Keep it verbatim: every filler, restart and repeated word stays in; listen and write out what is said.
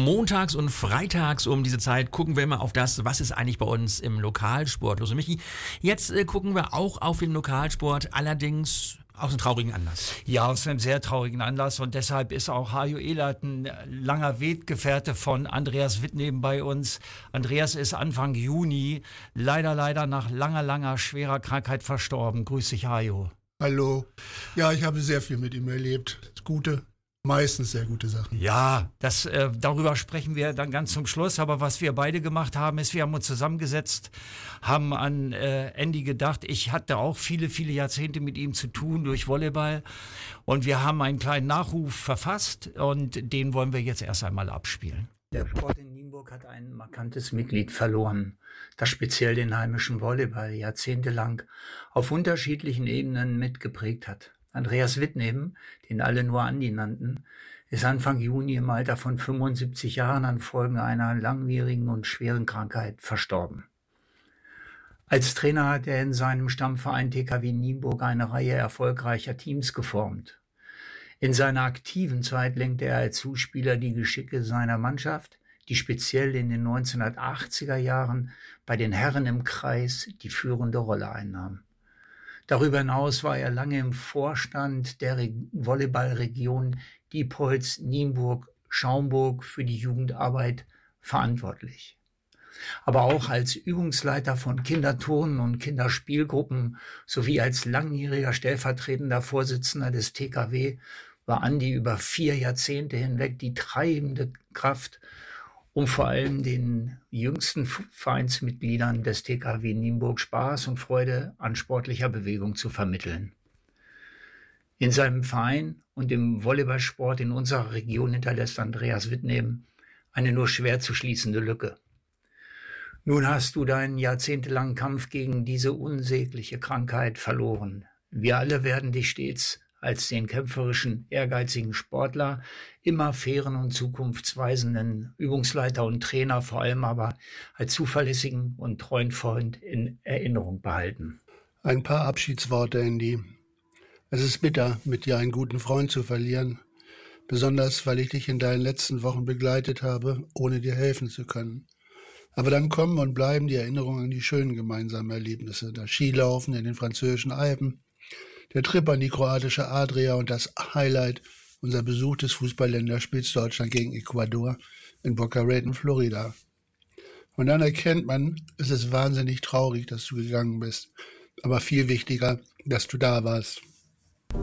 Montags und freitags um diese Zeit gucken wir immer auf das, was ist eigentlich bei uns im Lokalsport los. Und Michi, jetzt äh, gucken wir auch auf den Lokalsport, allerdings aus einem traurigen Anlass. Ja, aus einem sehr traurigen Anlass, und deshalb ist auch Hajo Ehlert ein langer Weggefährte von Andreas Wittneben bei uns. Andreas ist Anfang Juni leider, leider nach langer, langer schwerer Krankheit verstorben. Grüß dich, Hajo. Hallo. Ja, ich habe sehr viel mit ihm erlebt. Gute, meistens sehr gute Sachen. Ja, das, äh, darüber sprechen wir dann ganz zum Schluss. Aber was wir beide gemacht haben, ist, wir haben uns zusammengesetzt, haben an äh, Andy gedacht. Ich hatte auch viele, viele Jahrzehnte mit ihm zu tun durch Volleyball. Und wir haben einen kleinen Nachruf verfasst, und den wollen wir jetzt erst einmal abspielen. Der Sport in Nienburg hat ein markantes Mitglied verloren, das speziell den heimischen Volleyball jahrzehntelang auf unterschiedlichen Ebenen mitgeprägt hat. Andreas Wittneben, den alle nur Andi nannten, ist Anfang Juni im Alter von fünfundsiebzig Jahren an Folgen einer langwierigen und schweren Krankheit verstorben. Als Trainer hat er in seinem Stammverein T K W Nienburg eine Reihe erfolgreicher Teams geformt. In seiner aktiven Zeit lenkte er als Zuspieler die Geschicke seiner Mannschaft, die speziell in den neunzehnhundertachtziger Jahren bei den Herren im Kreis die führende Rolle einnahm. Darüber hinaus war er lange im Vorstand der Re- Volleyballregion Diepholz-Nienburg-Schaumburg für die Jugendarbeit verantwortlich. Aber auch als Übungsleiter von Kinderturnen und Kinderspielgruppen sowie als langjähriger stellvertretender Vorsitzender des T K W war Andi über vier Jahrzehnte hinweg die treibende Kraft, um vor allem den jüngsten Vereinsmitgliedern des T K W Nienburg Spaß und Freude an sportlicher Bewegung zu vermitteln. In seinem Verein und im Volleyballsport in unserer Region hinterlässt Andreas Wittneben eine nur schwer zu schließende Lücke. Nun hast du deinen jahrzehntelangen Kampf gegen diese unsägliche Krankheit verloren. Wir alle werden dich stets als den kämpferischen, ehrgeizigen Sportler, immer fairen und zukunftsweisenden Übungsleiter und Trainer, vor allem aber als zuverlässigen und treuen Freund in Erinnerung behalten. Ein paar Abschiedsworte, Andy. Es ist bitter, mit dir einen guten Freund zu verlieren, besonders weil ich dich in deinen letzten Wochen begleitet habe, ohne dir helfen zu können. Aber dann kommen und bleiben die Erinnerungen an die schönen gemeinsamen Erlebnisse, das Skilaufen in den französischen Alpen, der Trip an die kroatische Adria und das Highlight, unser Besuch des Fußballländerspiels Deutschland gegen Ecuador in Boca Raton, Florida. Und dann erkennt man, es ist wahnsinnig traurig, dass du gegangen bist. Aber viel wichtiger, dass du da warst.